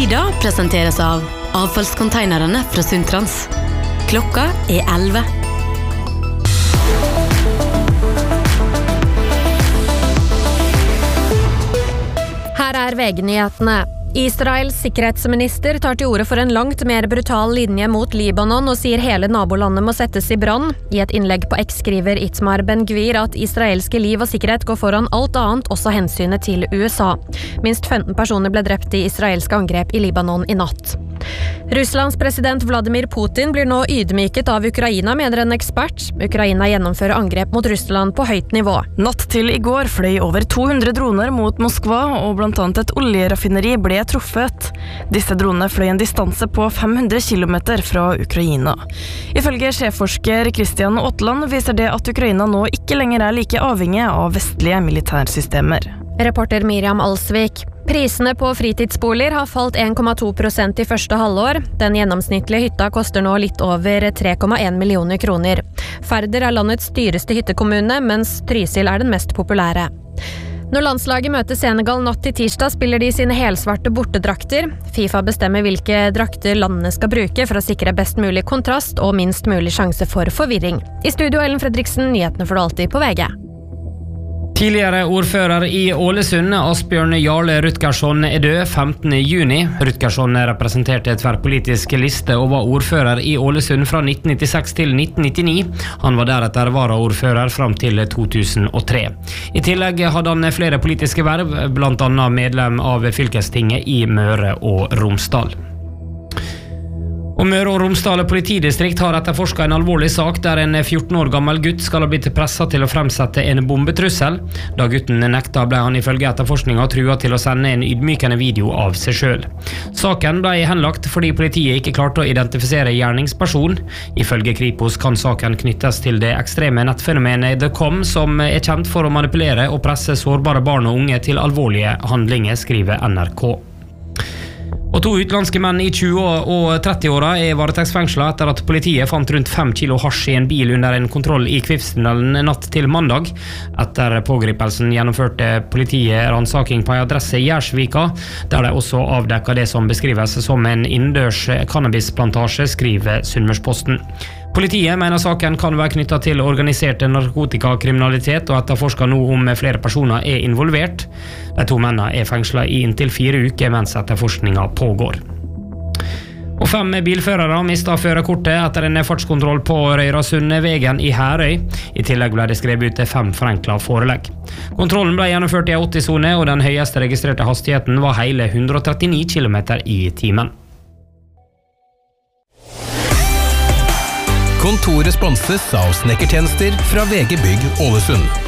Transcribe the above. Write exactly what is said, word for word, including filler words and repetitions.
Lyda presenteres av avfallskonteinerne fra Suntrans. Klokka er elleve. Her er V G-nyhetene. Israels sikkerhetsminister tar til orde for en langt mer brutal linje mot Libanon og sier hele nabolandet må settes i brann. I et innlegg på X skriver Itamar Ben-Gvir at israelske liv og sikkerhet går foran alt annet, også hensynet til U S A. Minst femten personer ble drept i israelske angrep i Libanon i natt. Russlands president Vladimir Putin blir nå ydmyket av Ukraina, mener en ekspert. Ukraina gjennomfører angrep mot Russland på høyt nivå. Natt til i går fløy over to hundre droner mot Moskva, og blant annet et oljeraffineri ble truffet. Disse dronene fløy en distanse på fem hundre kilometer fra Ukraina. Ifølge sjefforsker Christian Åtland viser det at Ukraina nå ikke lenger er like avhengig av vestlige militærsystemer. Reporter Miriam Alsvik. Prisene på fritidsboliger har falt en komma to prosent i første halvår. Den gjennomsnittlige hytta koster nå litt over tre komma en millioner kroner. Færder er landets dyreste hyttekommune, mens Trysil er den mest populære. Når landslaget møter Senegal natt til tirsdag, spiller de sine helsvarte bortedrakter. FIFA bestemmer hvilke drakter landene skal bruke for å sikre best mulig kontrast og minst mulig sjanse for forvirring. I studio Ellen Fredriksen, nyhetene får du alltid på V G. Tidligere ordfører i Ålesund, Asbjørn Jarle Rutgersson, er død femtende juni. Rutgersson representerte et tverrpolitisk liste og var ordfører i Ålesund fra nitten nittiseks til nitten nittini. Han var deretter varaordfører fram til to tusen og tre. I tillegg hadde han flere politiske verv, blant annet medlem av fylkestinget i Møre og Romsdal. Og Møre og Romsdal politidistrikt har etterforsket en alvorlig sak der en fjorten år gammel gutt skal ha blitt presset til å fremsette en bombetrussel. Da gutten nekta ble han ifølge etterforskningen truet til å sende en ydmykende video av seg selv. Saken ble henlagt fordi politiet ikke klarte å identifisere gjerningsperson. Ifølge Kripos kan saken knyttes til det ekstreme nettfenomenet The Com, som er kjent for å manipulere og presse sårbare barn og unge til alvorlige handlinger, skriver N R K. Og to utenlandske menn i tjue- og trettiåra er varetektsfengslet etter at politiet fant rundt fem kilo hasj i en bil under en kontroll i Kvivstunnelen natt til mandag. Etter pågripelsen gjennomførte politiet ransaking på en adresse i Gjersvika, der de også avdekket det som beskrives som en innendørs cannabisplantasje, skriver Sunnmørsposten. Politiet mener saken kan være knyttet til organisert narkotikakriminalitet og etterforsker nå om flere personer er involvert. De to mennene er fengslet i inntil fire uker mens etterforskningen pågår. Og fem bilførere mistet førerkortet etter en fartskontroll på Røyrasundvegen i Herøy. I tillegg ble det skrevet ut fem forenklet forelegg. Kontrollen ble gjennomført i åtti-sone, og den høyeste registrerte hastigheten var hele hundre og trettini kilometer i timen. Kontoret sponses av snekkertjenester fra V G Bygg Ålesund.